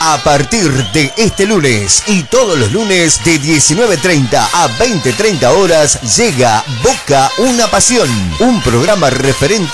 A partir de este lunes y todos los lunes de 19:30 a 20:30 horas llega Boca una pasión, un programa referente